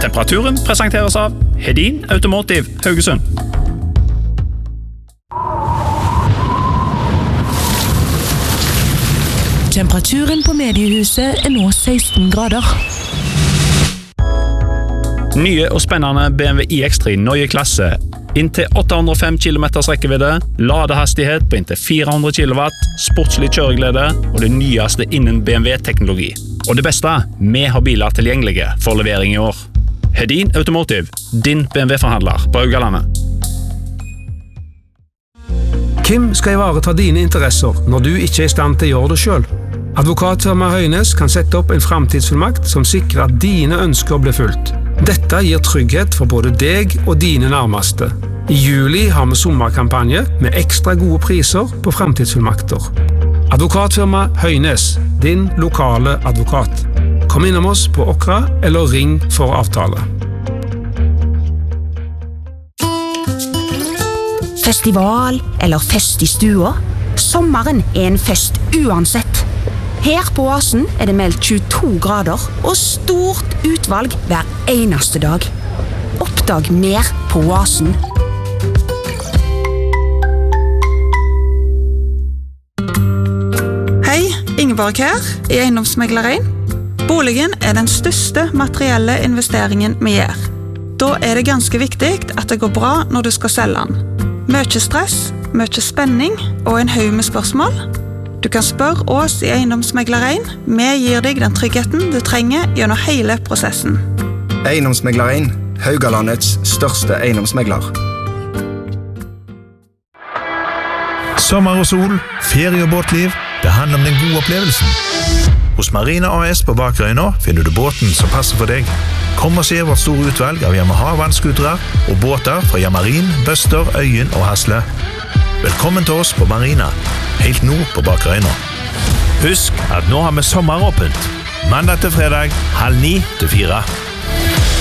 Temperaturen presenteres av Hedin Automotive Haugesund. Temperaturen på mediehuset nå 16 grader. Nye og spennende BMW iX3 Neue Klasse. Inntil 805 km rekkevidde, ladehastighet på inntil 400 kW, sportslig kjøreglede og det nyeste innen BMW-teknologi. Og det beste, vi har biler tilgjengelige for levering i år. Hedin Automotive, din BMW-forhandler på Haugalandet. Hvem skal ivareta dine interesser når du ikke er i stand til å gjøre det selv? Advokatfirma Høines kan sette opp en fremtidsfullmakt som sikrer at dine ønsker blir fulgt. Dette gir trygghet for både deg og dine nærmeste. I juli har vi sommerkampanje med ekstra gode priser på fremtidsfullmakter. Advokatfirma Høines, din lokale advokat. Kom innom oss på Okra eller ring for avtale. Festival eller fest i stua? Sommeren er en fest uansett. Her på Oasen er det meldt 22 grader og stort utvalg hver eneste dag. Oppdag mer på Oasen. Hei, Ingeborg her, i Eiendomsmegler 1. Boligen er den største materielle investeringen vi gjør. Da er det ganske viktig at det går bra når du skal selge den. Mye stress, mye spenning og en haug med spørsmål. Du kan spørre oss i Eiendomsmegler 1. Vi gir deg den tryggheten du trenger gjennom hele prosessen. Eiendomsmegler 1, Haugalandets største eiendomsmegler. Sommer og sol, ferie og båtliv, det handler om den gode opplevelsen. Hos Marina AS på Bakerøyna finner du båten som passer for deg. Kom og se vårt store utvalg av Yamaha vannskutere og båter fra Yamarin, Bøster, Øyen og Hasle. Velkommen til oss på Marina, helt nord på Bakerøyna. Husk at nå har vi sommeråpent. Mandag til fredag, 9:30 til 4.